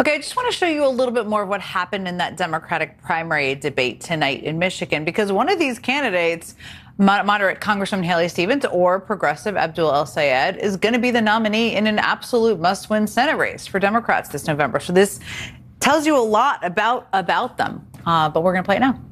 Okay, I just want to show you a little bit more of what happened in that Democratic primary debate tonight in Michigan, because one of these candidates, moderate Congresswoman Haley Stevens or progressive Abdul El-Sayed, is going to be the nominee in an absolute must-win Senate race for Democrats this November. So this tells you a lot about them, but we're going to play it now.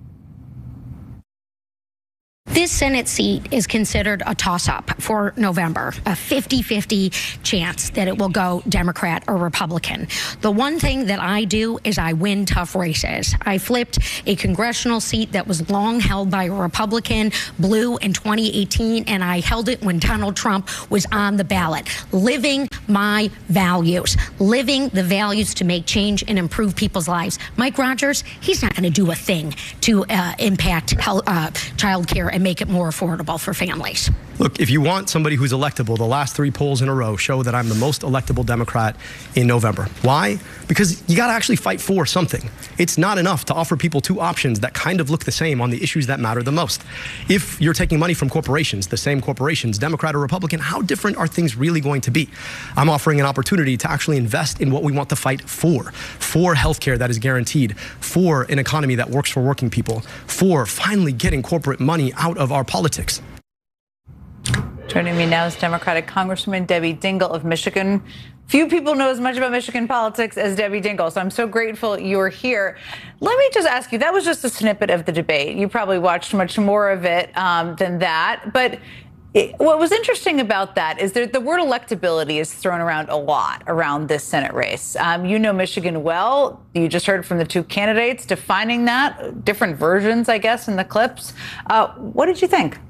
This Senate seat is considered a toss-up for November, a 50-50 chance that it will go Democrat or Republican. The one thing that I do is I win tough races. I flipped a congressional seat that was long held by a Republican, blue, in 2018, and I held it when Donald Trump was on the ballot. Living my values, living the values to make change and improve people's lives. Mike Rogers, he's not going to do a thing to impact child care and make it more affordable for families. Look, if you want somebody who's electable, the last 3 polls in a row show that I'm the most electable Democrat in November. Why? Because you got to actually fight for something. It's not enough to offer people 2 options that kind of look the same on the issues that matter the most. If you're taking money from corporations, the same corporations, Democrat or Republican, how different are things really going to be? I'm offering an opportunity to actually invest in what we want to fight for healthcare that is guaranteed, for an economy that works for working people, for finally getting corporate money out of our politics. Joining me now is Democratic Congresswoman Debbie Dingell of Michigan. Few people know as much about Michigan politics as Debbie Dingell, so I'm so grateful you're here. Let me just ask you, that was just a snippet of the debate. You probably watched much more of it than that. But what was interesting about that is that the word electability is thrown around a lot around this Senate race. You know Michigan well. You just heard from the 2 candidates defining that, different versions, I guess, in the clips. What did you think?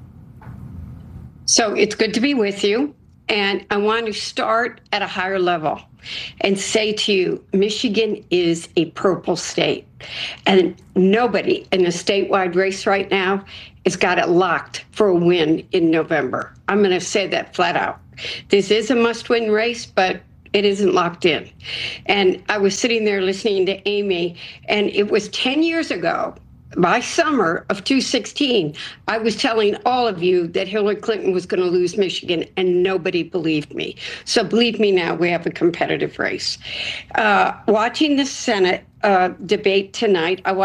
So it's good to be with you. And I want to start at a higher level and say to you, Michigan is a purple state. And nobody in the statewide race right now has got it locked for a win in November. I'm going to say that flat out. This is a must-win race, but it isn't locked in. And I was sitting there listening to Amy, and it was 10 years ago. By summer of 2016, I was telling all of you that Hillary Clinton was going to lose Michigan, and nobody believed me. So believe me now, we have a competitive race. Watching the Senate debate tonight, I